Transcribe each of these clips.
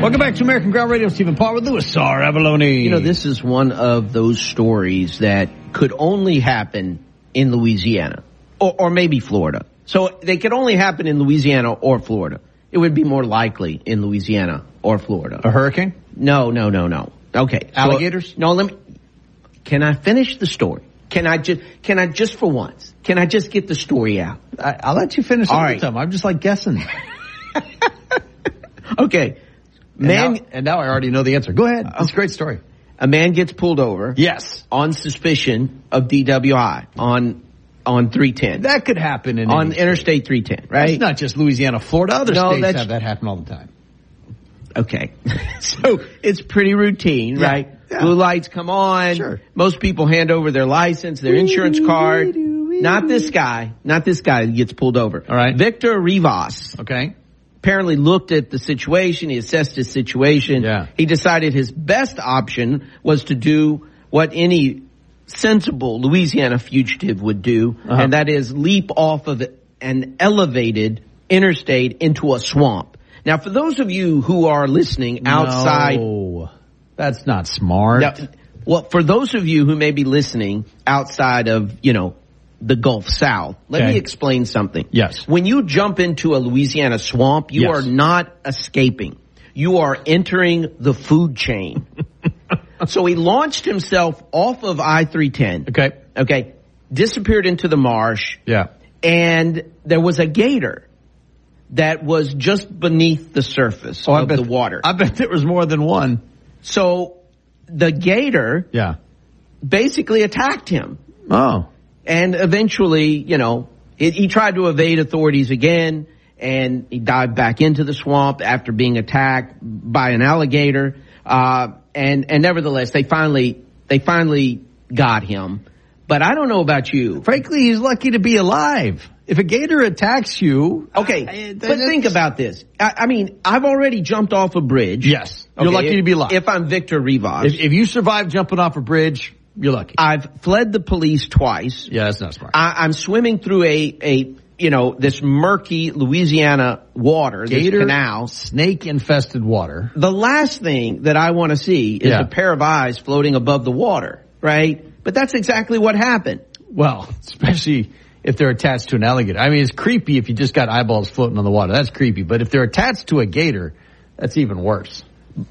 Welcome back to American Ground Radio. Stephen Paul with Louis Saar Avalone. You know, this is one of those stories that could only happen in Louisiana or maybe Florida. So they could only happen in Louisiana or Florida. It would be more likely in Louisiana or Florida. A hurricane? No. Okay. Alligators? Can I finish the story? Can I just for once, can I just get the story out? I'll let you finish all right. Time. I'm just like guessing. Okay. And now I already know the answer. Go ahead. It's a great story. A man gets pulled over. Yes. On suspicion of DWI on 310. That could happen on Interstate 310, right? It's not just Louisiana, Florida. Other states have that happen all the time. Okay. So it's pretty routine, right? Yeah. Blue lights come on. Sure. Most people hand over their license, their insurance card. Not this guy. Not this guy who gets pulled over. All right. Victor Rivas. Okay. Apparently looked at the situation. He assessed his situation. Yeah. He decided his best option was to do what any sensible Louisiana fugitive would do, and that is leap off of an elevated interstate into a swamp. Now, for those of you who are listening outside... No, that's not smart. Now, well, for those of you who may be listening outside of, the Gulf South, let me explain something. Yes. When you jump into a Louisiana swamp, you are not escaping. You are entering the food chain. So he launched himself off of I-310. Okay. Disappeared into the marsh. Yeah. And there was a gator that was just beneath the surface of the water. I bet there was more than one. So the gator basically attacked him. Oh. And eventually, he tried to evade authorities again, and he dived back into the swamp after being attacked by an alligator. And nevertheless, they finally got him. But I don't know about you. Frankly, he's lucky to be alive. If a gator attacks you... Okay, but think about this. I mean, I've already jumped off a bridge. Yes. You're lucky to be alive. If I'm Victor Rivas. If you survive jumping off a bridge, you're lucky. I've fled the police twice. Yeah, that's not smart. I'm swimming through this murky Louisiana water, this canal. Snake-infested water. The last thing that I want to see is a pair of eyes floating above the water, right? But that's exactly what happened. Well, especially if they're attached to an alligator. I mean, it's creepy if you just got eyeballs floating on the water. That's creepy. But if they're attached to a gator, that's even worse.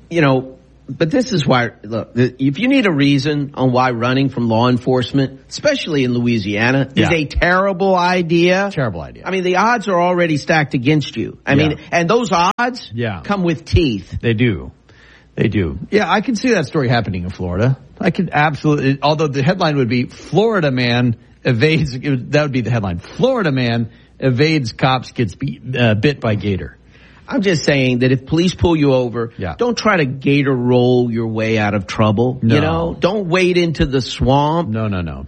But this is why, look, if you need a reason on why running from law enforcement, especially in Louisiana, is a terrible idea. Terrible idea. I mean, the odds are already stacked against you. I mean, and those odds come with teeth. They do. Yeah, I can see that story happening in Florida. I could absolutely, although the headline would be Florida man evades, that would be the headline. Florida man evades cops, gets bit by gator. I'm just saying that if police pull you over, don't try to gator roll your way out of trouble. No. Don't wade into the swamp. No.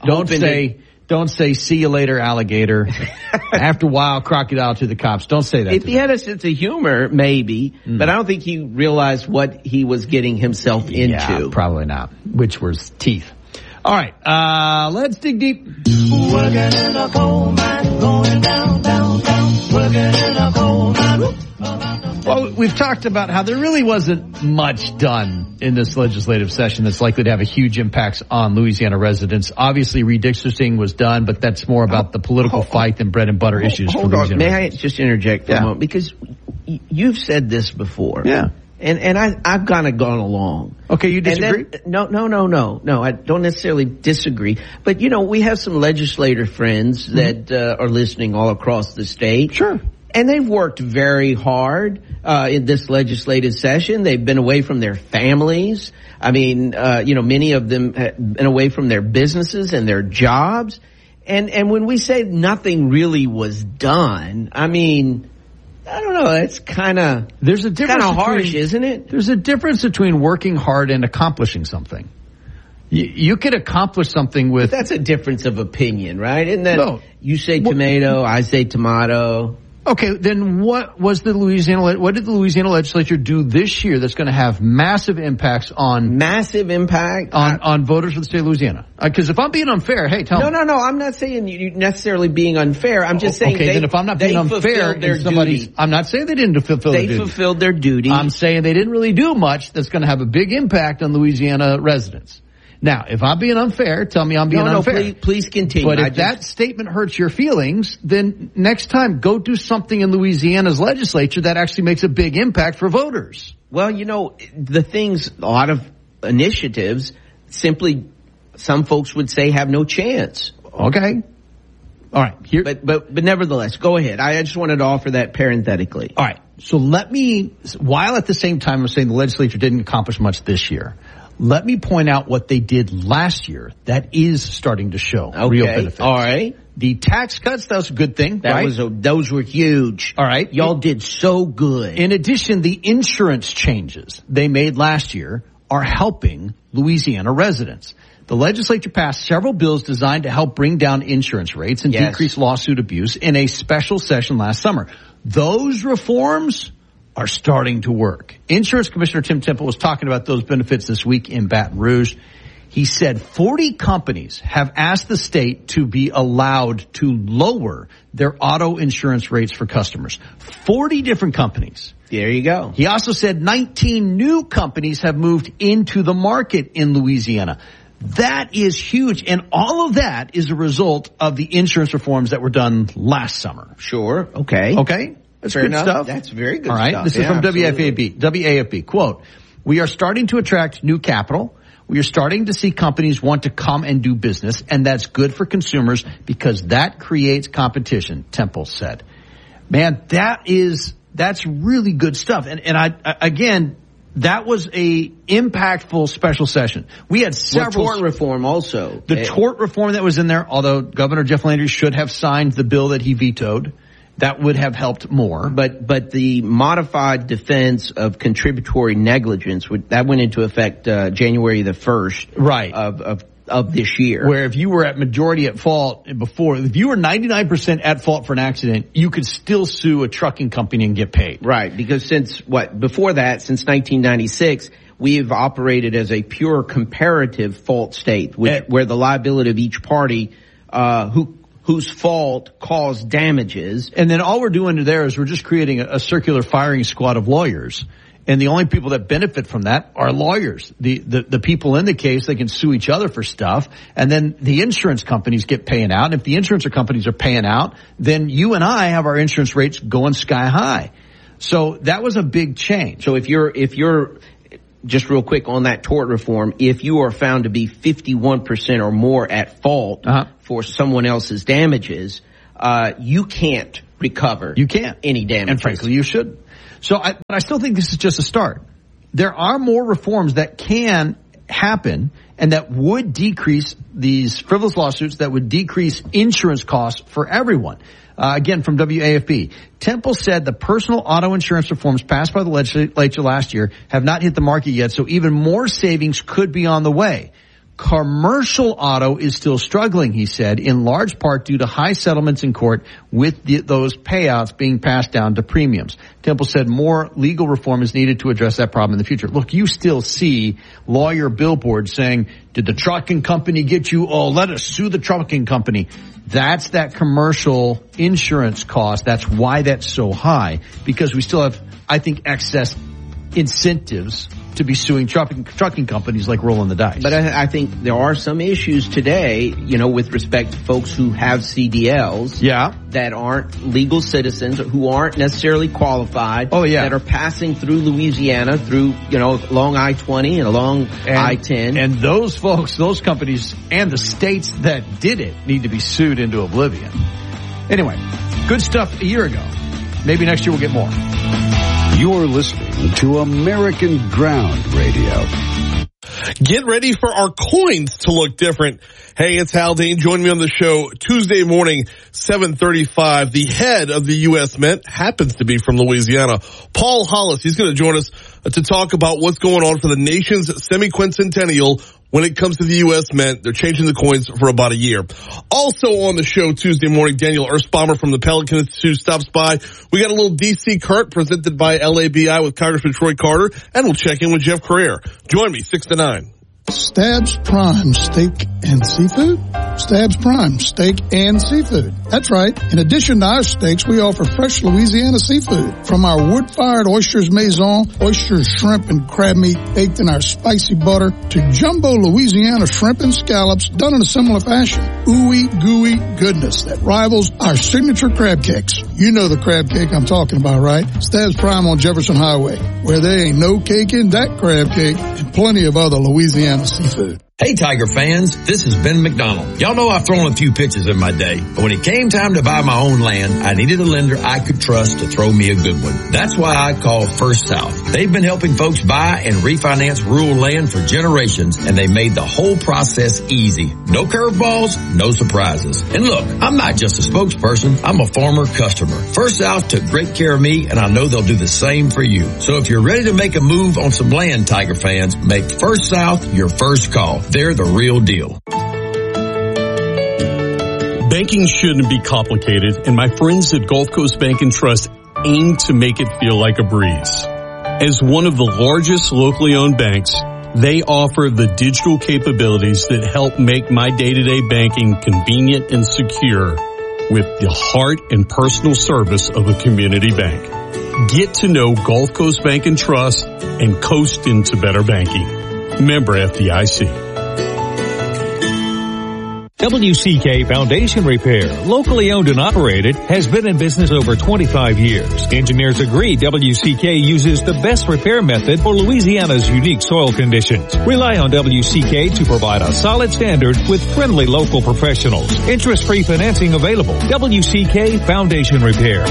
Don't say, see you later, alligator. After a while, crocodile to the cops. Don't say that. If he had a sense of humor, maybe, but I don't think he realized what he was getting himself into. Yeah, probably not, which was teeth. All right, let's dig deep. Working in a coal mine, going down, down, down. Working in a coal mine. Well, we've talked about how there really wasn't much done in this legislative session that's likely to have a huge impact on Louisiana residents. Obviously, redistricting was done, but that's more about the political fight than bread and butter issues for Louisiana May residents. I just interject for a moment? Because you've said this before. Yeah. And I've kind of gone along. Okay, you disagree? No, I don't necessarily disagree. But, we have some legislator friends that are listening all across the state. Sure. And they've worked very hard in this legislative session. They've been away from their families. I mean, many of them have been away from their businesses and their jobs. And when we say nothing really was done, I mean, I don't know. It's kind of harsh, isn't it? There's a difference between working hard and accomplishing something. You could accomplish something with... But that's a difference of opinion, right? Isn't that you say tomato, I say tomato. Okay, then what did the Louisiana legislature do this year that's going to have massive impacts on voters for the state of Louisiana? Because if I'm being unfair, hey, tell me. No. I'm not saying you necessarily being unfair. I'm just saying then if I'm not being unfair, I'm not saying they didn't fulfill their duty. They fulfilled their duty. I'm saying they didn't really do much that's going to have a big impact on Louisiana residents. Now, if I'm being unfair, tell me I'm being unfair. Please continue. But if that statement hurts your feelings, then next time go do something in Louisiana's legislature that actually makes a big impact for voters. Well, a lot of initiatives simply, some folks would say, have no chance. Okay. All right. But nevertheless, go ahead. I just wanted to offer that parenthetically. All right. So while at the same time I'm saying the legislature didn't accomplish much this year, let me point out what they did last year that is starting to show real benefits. All right. The tax cuts, that was a good thing, right? Those were huge. All right. Y'all did so good. In addition, the insurance changes they made last year are helping Louisiana residents. The legislature passed several bills designed to help bring down insurance rates and decrease lawsuit abuse in a special session last summer. Those reforms are starting to work. Insurance Commissioner Tim Temple was talking about those benefits this week in Baton Rouge. He said 40 companies have asked the state to be allowed to lower their auto insurance rates for customers. 40 different companies. There you go. He also said 19 new companies have moved into the market in Louisiana. That is huge. And all of that is a result of the insurance reforms that were done last summer. Sure. Okay. Okay. That's Fair good enough. stuff. That's very good stuff. All right. Stuff. This is from WAFB. Quote, "We are starting to attract new capital. We are starting to see companies want to come and do business, and that's good for consumers because that creates competition," Temple said. Man, that's really good stuff. And I again, that was a impactful special session. We had several tort reform also. The tort reform that was in there, although Governor Jeff Landry should have signed the bill that he vetoed. That would have helped more. But the modified defense of contributory negligence, that went into effect January the 1st right. of this year. Where if you were at majority at fault before, if you were 99% at fault for an accident, you could still sue a trucking company and get paid. Right, because since 1996, we have operated as a pure comparative fault state, where the liability of each party whose fault caused damages. And then all we're doing there is we're just creating a circular firing squad of lawyers. And the only people that benefit from that are lawyers. The people in the case, they can sue each other for stuff. And then the insurance companies get paying out. And if the insurance companies are paying out, then you and I have our insurance rates going sky high. So that was a big change. So if you're just real quick on that tort reform, if you are found to be 51% or more at fault for someone else's damages, you can't recover. You can't. Any damages. And frankly, you shouldn't. So but I still think this is just a start. There are more reforms that can happen and that would decrease these frivolous lawsuits, that would decrease insurance costs for everyone. Again, from WAFB, Temple said the personal auto insurance reforms passed by the legislature last year have not hit the market yet, so even more savings could be on the way. Commercial auto is still struggling, he said, in large part due to high settlements in court with those payouts being passed down to premiums. Temple said more legal reform is needed to address that problem in the future. Look, you still see lawyer billboards saying, did the trucking company get you? Oh, let us sue the trucking company. That's that commercial insurance cost. That's why that's so high, because we still have, I think, excess incentives to be suing trucking companies like rolling the dice. But I think there are some issues today, with respect to folks who have CDLs. Yeah. That aren't legal citizens, who aren't necessarily qualified. Oh, yeah. That are passing through Louisiana, through, along I-20 and along I-10. And those folks, those companies, and the states that did it need to be sued into oblivion. Anyway, good stuff a year ago. Maybe next year we'll get more. You're listening to American Ground Radio. Get ready for our coins to look different. Hey, it's Haldane. Join me on the show Tuesday morning, 7:35. The head of the U.S. Mint happens to be from Louisiana. Paul Hollis. He's going to join us to talk about what's going on for the nation's semi-quincentennial when it comes to the U.S. Mint. They're changing the coins for about a year. Also on the show Tuesday morning, Daniel Ersbaumer from the Pelican Institute stops by. We got a little DC Cart presented by LABI with Congressman Troy Carter, and we'll check in with Jeff Carrere. Join me 6 to 9. Stabs Prime Steak and Seafood? Stabs Prime Steak and Seafood. That's right. In addition to our steaks, we offer fresh Louisiana seafood. From our wood-fired oysters maison, oysters, shrimp, and crab meat baked in our spicy butter, to jumbo Louisiana shrimp and scallops done in a similar fashion. Ooey gooey goodness that rivals our signature crab cakes. You know the crab cake I'm talking about, right? Stabs Prime on Jefferson Highway, where there ain't no cake in that crab cake, and plenty of other Louisiana seafood. Hey Tiger fans, this is Ben McDonald. Y'all know I've thrown a few pitches in my day, but when it came time to buy my own land, I needed a lender I could trust to throw me a good one. That's why I called First South. They've been helping folks buy and refinance rural land for generations, and they made the whole process easy. No curveballs, no surprises. And look, I'm not just a spokesperson, I'm a former customer. First South took great care of me, and I know they'll do the same for you. So if you're ready to make a move on some land, Tiger fans, make First South your first call. They're the real deal. Banking shouldn't be complicated, and my friends at Gulf Coast Bank and Trust aim to make it feel like a breeze. As one of the largest locally owned banks, they offer the digital capabilities that help make my day-to-day banking convenient and secure with the heart and personal service of a community bank. Get to know Gulf Coast Bank and Trust and coast into better banking. Member FDIC. WCK Foundation Repair, locally owned and operated, has been in business over 25 years. Engineers agree WCK uses the best repair method for Louisiana's unique soil conditions. Rely on WCK to provide a solid standard with friendly local professionals. Interest-free financing available. WCK Foundation Repair.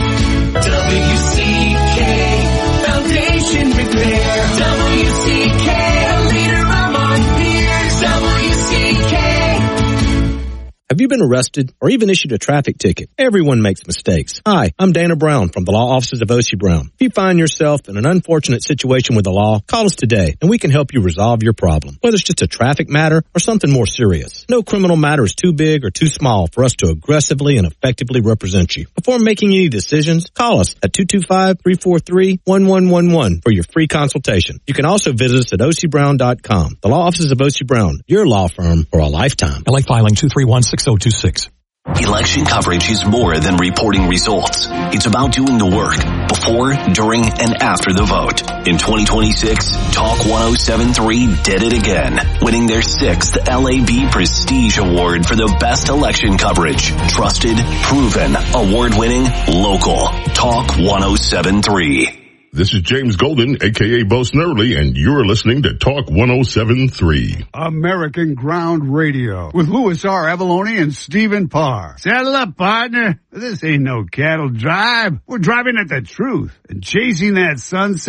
WCK Foundation Repair. WCK, a leader among peers. WCK. Have you been arrested or even issued a traffic ticket? Everyone makes mistakes. Hi, I'm Dana Brown from the law offices of O.C. Brown. If you find yourself in an unfortunate situation with the law, call us today and we can help you resolve your problem, whether it's just a traffic matter or something more serious. No criminal matter is too big or too small for us to aggressively and effectively represent you. Before making any decisions, call us at 225-343-1111 for your free consultation. You can also visit us at ocbrown.com. The law offices of O.C. Brown, your law firm for a lifetime. LA filing 2316026. Election coverage is more than reporting results. It's about doing the work before, during, and after the vote. In 2026, Talk 107.3 did it again, winning their 6th LAB Prestige Award for the best election coverage. Trusted, proven, award-winning, local. Talk 107.3. This is James Golden, a.k.a. Bo Snerdley, and you're listening to Talk 107.3. American Ground Radio with Louis R. Avalone and Stephen Parr. Saddle up, partner. This ain't no cattle drive. We're driving at the truth and chasing that sunset.